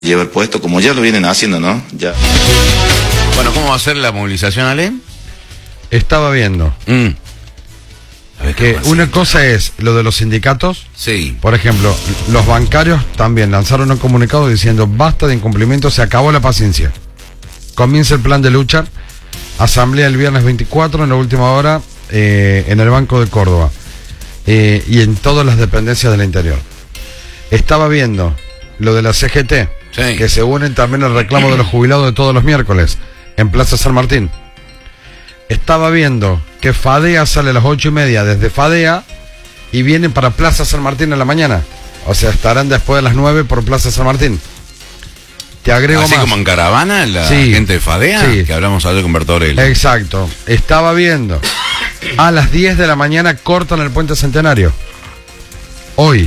llevar puesto, como ya lo vienen haciendo, ¿no? Ya. Bueno, ¿cómo va a ser la movilización, Ale? Estaba viendo que una cosa es lo de los sindicatos. Sí. Por ejemplo, los bancarios también lanzaron un comunicado diciendo basta de incumplimiento, se acabó la paciencia. Comienza el plan de lucha. Asamblea el viernes 24 en la última hora en el Banco de Córdoba y en todas las dependencias del interior. Estaba viendo lo de la CGT, sí, que se unen también al reclamo de los jubilados de todos los miércoles en Plaza San Martín. Estaba viendo que FADEA sale a las 8:30 desde FADEA y vienen para Plaza San Martín en la mañana. O sea, estarán después de las 9 por Plaza San Martín. Te agrego así más. Como en caravana, la sí, gente de FADEA, sí, que hablamos ayer con Bertorelli. Exacto. Estaba viendo. A las 10 de la mañana cortan el Puente Centenario. Hoy.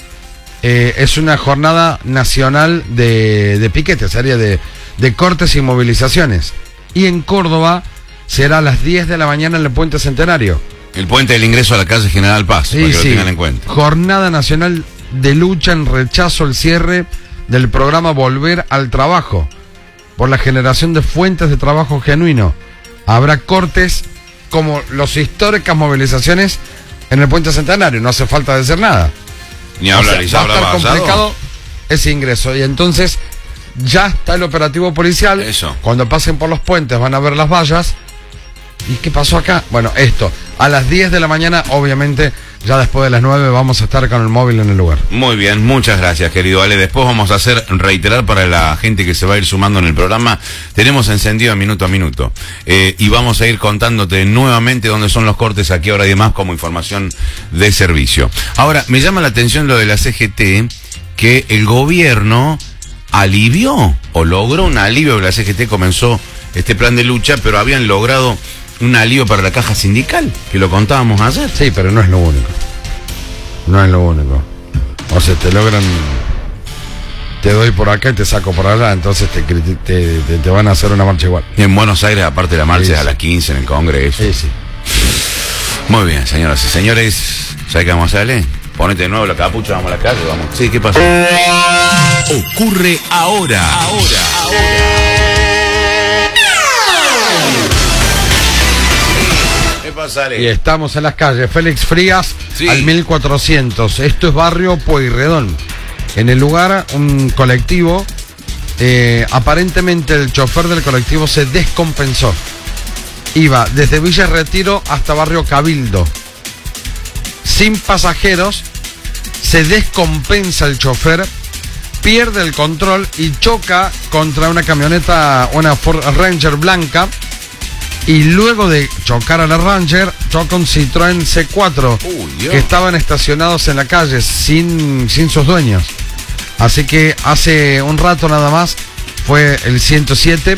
Es una jornada nacional de piquetes, sería de cortes y movilizaciones. Y en Córdoba será a las 10 de la mañana en el Puente Centenario. El puente del ingreso a la calle General Paz, Sí, para que lo sí. tengan en cuenta. Jornada nacional de lucha en rechazo al cierre del programa Volver al Trabajo por la generación de fuentes de trabajo genuino. Habrá cortes como las históricas movilizaciones en el Puente Centenario, no hace falta decir nada. Ni hablar, O sea, y ya va a estar hablaba complicado ese ingreso. Y entonces ya está el operativo policial. Eso. Cuando pasen por los puentes van a ver las vallas. ¿Y qué pasó acá? Bueno, esto. A las 10 de la mañana, obviamente, ya después de las 9 vamos a estar con el móvil en el lugar. Muy bien, muchas gracias, querido Ale. Después vamos a reiterar para la gente que se va a ir sumando en el programa. Tenemos encendido minuto a minuto. Y vamos a ir contándote nuevamente dónde son los cortes, a qué hora y demás, como información de servicio. Ahora, me llama la atención lo de la CGT, que el gobierno alivió, o logró un alivio, que la CGT comenzó este plan de lucha, pero habían logrado un alivio para la caja sindical, que lo contábamos ayer. Sí, pero no es lo único. No es lo único. O sea, te logran... Te doy por acá y te saco por allá, entonces te van a hacer una marcha igual. Y en Buenos Aires, aparte la marcha Sí, es a sí. las 15 en el Congreso. Sí, sí. Muy bien, señoras y señores. ¿Sabes qué vamos a hacerle? Ponete de nuevo la capucha, vamos a la calle, vamos. Sí, ¿qué pasa? Ocurre ahora. ¿Qué pasa, Ale? Y estamos en las calles Félix Frías, Sí. al 1400. Esto es barrio Pueyrredón. En el lugar, un colectivo, aparentemente el chofer del colectivo se descompensó. Iba desde Villa Retiro hasta barrio Cabildo. Sin pasajeros, se descompensa el chofer, pierde el control y choca contra una camioneta, una Ford Ranger blanca. Y luego de chocar a la Ranger, choca un Citroën C4 Dios. que estaban estacionados en la calle sin sus dueños. Así que hace un rato nada más fue el 107.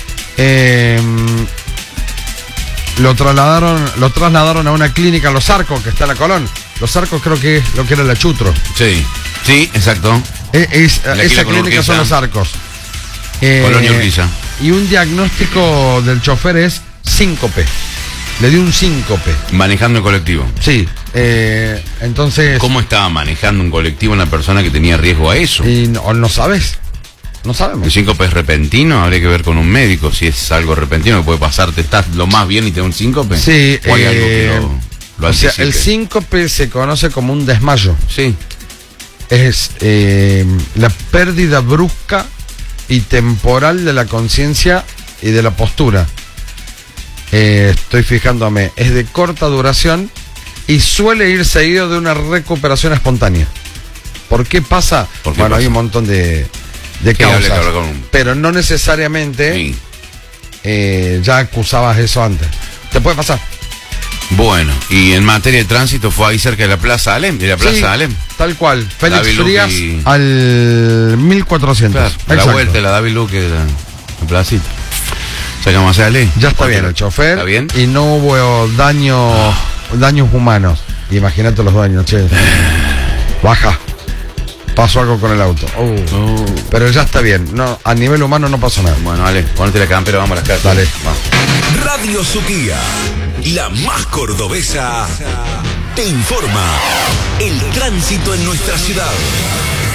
Lo trasladaron a una clínica, Los Arcos, que está en la Colón. Los Arcos creo que es lo que era la Chutro. Sí, sí, exacto. Esa clínica son Los Arcos. Colonia Urquiza. Y un diagnóstico del chofer es síncope. Le dio un síncope. Manejando el colectivo. Sí. Entonces... ¿Cómo estaba manejando un colectivo una persona que tenía riesgo a eso? Y no sabes. No sabemos. ¿El síncope es repentino? Habría que ver con un médico si es algo repentino que puede pasarte. ¿Estás lo más bien y te da un síncope? Sí. ¿O hay algo que lo o sea, anticipe? el síncope se conoce como un desmayo. Sí. Es la pérdida brusca y temporal de la conciencia y de la postura. Estoy fijándome, es de corta duración y suele ir seguido de una recuperación espontánea. ¿Por qué pasa? ¿Por qué Bueno, pasa? hay un montón de habría que causas, hablar con- pero no necesariamente Sí. ya acusabas eso antes. Te puede pasar. Bueno, y en materia de tránsito fue ahí cerca de la Plaza Alem, Sí, Alem. tal cual. Félix David Luque Frías y- al 1400. Claro, la Exacto. vuelta de la David Luque, la placita. Sacamos a Ale. Ya está bien el chofer. ¿Está bien? Y no hubo daños humanos. Imagínate los daños, che. Baja. Pasó algo con el auto. Pero ya está bien. No, a nivel humano no pasó nada. Bueno, Ale, ponete la campera, vamos a las cartas. Dale. Vamos. Radio Suquía, la más cordobesa, te informa el tránsito en nuestra ciudad.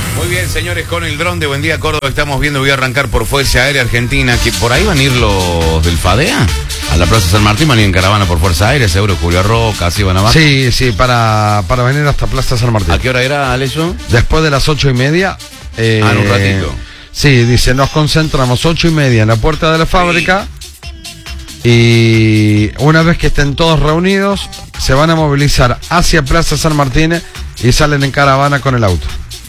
Muy bien, señores, con el dron de Buen Día Córdoba estamos viendo, voy a arrancar por Fuerza Aérea Argentina, que por ahí van a ir los del FADEA a la Plaza San Martín, van a ir en caravana por Fuerza Aérea, seguro Julio Roca, así van a bajar. Sí, para venir hasta Plaza San Martín. ¿A qué hora era, Aleso? Después de las 8:30. En un ratito. Sí, dice, nos concentramos 8:30 en la puerta de la fábrica. Y una vez que estén todos reunidos, se van a movilizar hacia Plaza San Martín y salen en caravana con el auto.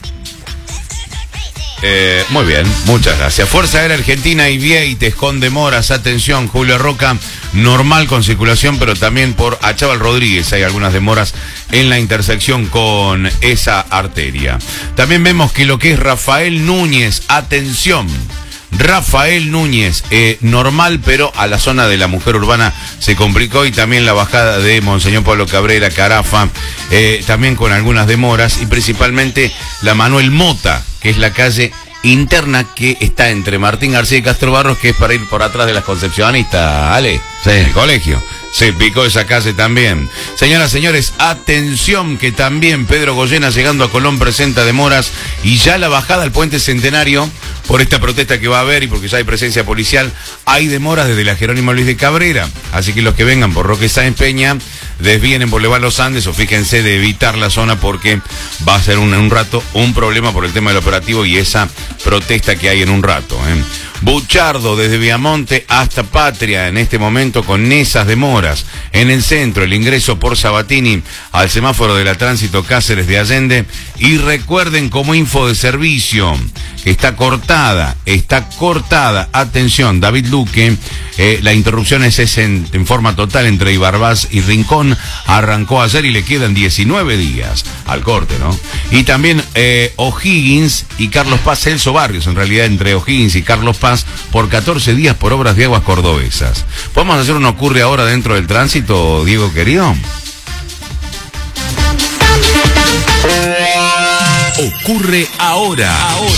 Muy bien, muchas gracias. Fuerza Aérea Argentina y Vieites con demoras. Atención, Julio Roca, normal con circulación, pero también por Achával Rodríguez hay algunas demoras en la intersección con esa arteria. También vemos que lo que es Rafael Núñez, atención. Rafael Núñez, normal, pero a la zona de la Mujer Urbana se complicó, y también la bajada de Monseñor Pablo Cabrera, Carafa, también con algunas demoras, y principalmente la Manuel Mota, que es la calle interna que está entre Martín García y Castro Barros, que es para ir por atrás de las Concepcionistas, Ale, Sí. el colegio. Se picó esa calle también. Señoras, señores, atención que también Pedro Goyena llegando a Colón presenta demoras, y ya la bajada al Puente Centenario por esta protesta que va a haber y porque ya hay presencia policial, hay demoras desde la Jerónimo Luis de Cabrera. Así que los que vengan por Roque Sáenz Peña, desvíen en Boulevard Los Andes o fíjense de evitar la zona, porque va a ser un rato un problema por el tema del operativo y esa protesta que hay en un rato. Buchardo desde Viamonte hasta Patria en este momento con esas demoras. En el centro, el ingreso por Sabatini al semáforo de la Tránsito Cáceres de Allende. Y recuerden, como info de servicio, que está cortada. Atención, David Luque, la interrupción es en forma total entre Ibarbás y Rincón. Arrancó ayer y le quedan 19 días al corte, ¿no? Y también O'Higgins y Carlos Paz, Celso Barrios, en realidad entre O'Higgins y Carlos Paz, por 14 días por obras de aguas cordobesas. ¿Podemos hacer un ocurre ahora dentro del tránsito, Diego querido? Ocurre ahora.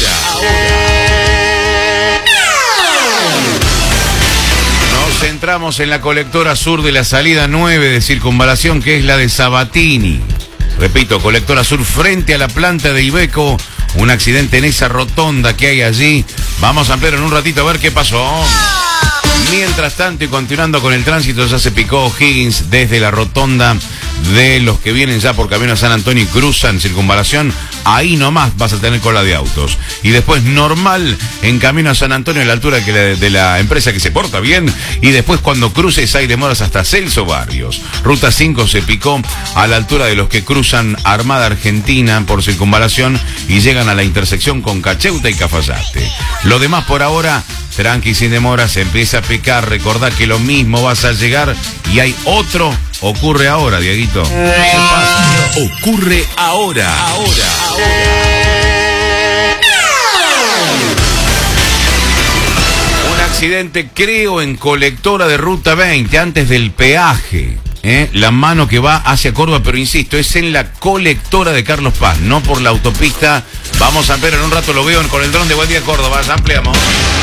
Nos centramos en la colectora sur de la salida 9 de circunvalación, que es la de Sabatini. Repito, colectora sur frente a la planta de Iveco. Un accidente en esa rotonda que hay allí. Vamos a ampliar en un ratito a ver qué pasó. Mientras tanto, y continuando con el tránsito, ya se picó O'Higgins desde la rotonda de los que vienen ya por camino a San Antonio y cruzan circunvalación. Ahí nomás vas a tener cola de autos. Y después normal en camino a San Antonio, a la altura de la empresa que se porta bien. Y después cuando cruces hay demoras hasta Celso Barrios. Ruta 5 se picó a la altura de los que cruzan Armada Argentina por circunvalación y llegan a la intersección con Cacheuta y Cafayate. Lo demás por ahora, tranqui, sin demora, se empieza a picar. Recordá que lo mismo vas a llegar y hay otro. Ocurre ahora, Dieguito. ¿Qué pasa, Dios? Ocurre ahora. Un accidente, creo, en colectora de Ruta 20, antes del peaje. La mano que va hacia Córdoba, pero insisto, es en la colectora de Carlos Paz, no por la autopista. Vamos a ver, en un rato lo veo con el dron de Buen Día Córdoba. Ya ampliamos.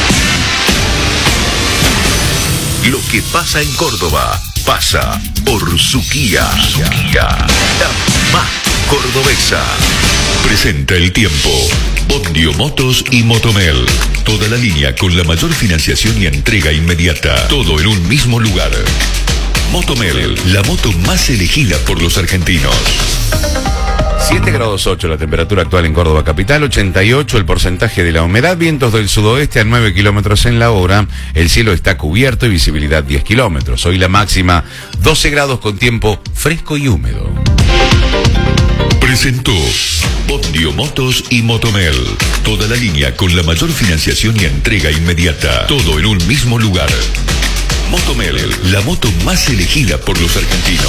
Lo que pasa en Córdoba pasa por Suquía. La más cordobesa. Presenta el tiempo. Bondio Motos y Motomel. Toda la línea con la mayor financiación y entrega inmediata. Todo en un mismo lugar. Motomel, la moto más elegida por los argentinos. 7 grados 8 la temperatura actual en Córdoba capital, 88 el porcentaje de la humedad, vientos del sudoeste a 9 kilómetros en la hora, el cielo está cubierto y visibilidad 10 kilómetros. Hoy la máxima 12 grados con tiempo fresco y húmedo. Presentó Bondio Motos y Motomel. Toda la línea con la mayor financiación y entrega inmediata. Todo en un mismo lugar. Motomel, la moto más elegida por los argentinos.